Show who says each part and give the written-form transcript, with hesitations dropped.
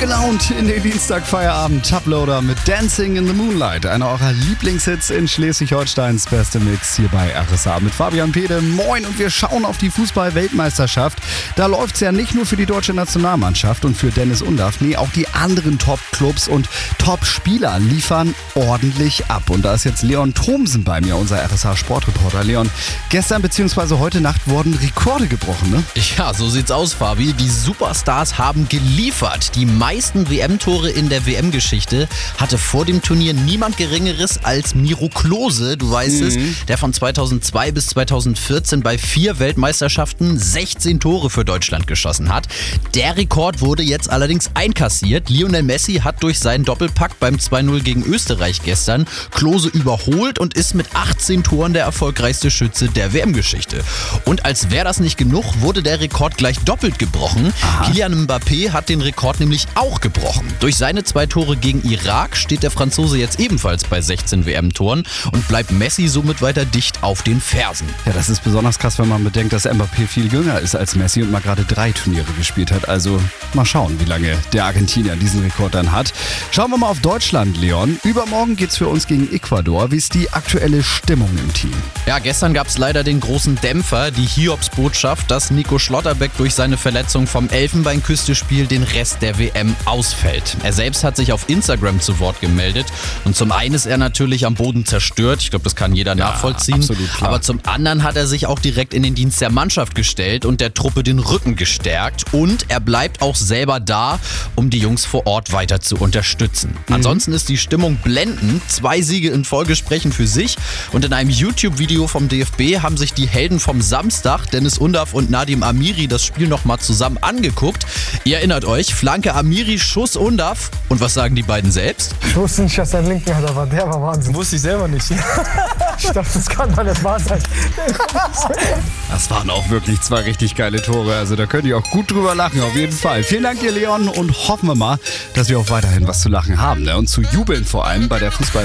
Speaker 1: gelaunt in den Dienstagfeierabend. Toploader mit Dancing in the Moonlight. Einer eurer Lieblingshits in Schleswig-Holsteins beste Mix hier bei RSA mit Fabian Pede. Moin, und wir schauen auf die Fußball-Weltmeisterschaft. Da läuft's ja nicht nur für die deutsche Nationalmannschaft und für Dennis Undaff. Nee, auch die anderen Top-Clubs und Top-Spieler liefern ordentlich ab. Und da ist jetzt Leon Thomsen bei mir, unser RSA-Sportreporter. Leon, gestern bzw. heute Nacht wurden Rekorde gebrochen, ne?
Speaker 2: Ja, so sieht's aus, Fabi. Die Superstars haben geliefert. Die meisten WM-Tore in der WM-Geschichte hatte vor dem Turnier niemand Geringeres als Miro Klose, du weißt es, der von 2002 bis 2014 bei 4 Weltmeisterschaften 16 Tore für Deutschland geschossen hat. Der Rekord wurde jetzt allerdings einkassiert. Lionel Messi hat durch seinen Doppelpack beim 2-0 gegen Österreich gestern Klose überholt und ist mit 18 Toren der erfolgreichste Schütze der WM-Geschichte. Und als wäre das nicht genug, wurde der Rekord gleich doppelt gebrochen. Kylian Mbappé hat den Rekord nämlich auch gebrochen. Durch seine 2 Tore gegen Irak steht der Franzose jetzt ebenfalls bei 16 WM-Toren und bleibt Messi somit weiter dicht auf den Fersen.
Speaker 1: Ja, das ist besonders krass, wenn man bedenkt, dass Mbappé viel jünger ist als Messi und mal gerade 3 Turniere gespielt hat. Also mal schauen, wie lange der Argentinier diesen Rekord dann hat. Schauen wir mal auf Deutschland, Leon. Übermorgen geht's für uns gegen Ecuador. Wie ist die aktuelle Stimmung im Team?
Speaker 2: Ja, gestern gab es leider den großen Dämpfer, die Hiobsbotschaft, dass Nico Schlotterbeck durch seine Verletzung vom Elfenbeinküste-Spiel den Rest der WM ausfällt. Er selbst hat sich auf Instagram zu Wort gemeldet und zum einen ist er natürlich am Boden zerstört, ich glaube, das kann jeder nachvollziehen,
Speaker 1: absolut klar.
Speaker 2: Aber zum anderen hat er sich auch direkt in den Dienst der Mannschaft gestellt und der Truppe den Rücken gestärkt und er bleibt auch selber da, um die Jungs vor Ort weiter zu unterstützen. Ansonsten ist die Stimmung blendend, 2 Siege in Folge sprechen für sich und in einem YouTube-Video vom DFB haben sich die Helden vom Samstag, Dennis Undaff und Nadim Amiri, das Spiel nochmal zusammen angeguckt. Ihr erinnert euch, Flanke Amiri, Schuss Undaff. Und was sagen die beiden selbst?
Speaker 3: Ich wusste nicht, dass er einen linken hat, aber der war Wahnsinn.
Speaker 4: Wusste ich selber nicht.
Speaker 3: Ich dachte, das kann doch nicht wahr sein.
Speaker 1: Das waren auch wirklich 2 richtig geile Tore. Also da könnt ihr auch gut drüber lachen, auf jeden Fall. Vielen Dank dir, Leon, und hoffen wir mal, dass wir auch weiterhin was zu lachen haben, ne? Und zu jubeln vor allem bei der Fußball